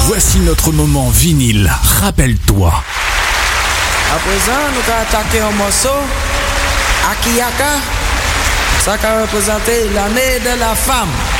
Voici notre moment vinyle. Rappelle-toi. À présent, nous allons attaquer un morceau. Akiyaka. Ça va représenter l'année de la femme.